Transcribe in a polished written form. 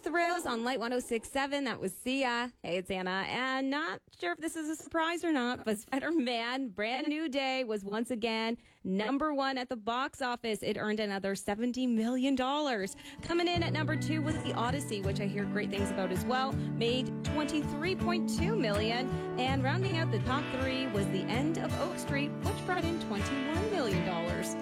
Thrills on Light 106.7. That was Sia. Hey, it's Anna. And not sure if this is a surprise or not, but Spider-Man Brand New Day was once again number one at the box office. It earned another $70 million. Coming in at number two was The Odyssey, which I hear great things about as well. Made $23.2 million. And rounding out the top three was The End of Oak Street, which brought in $21 million.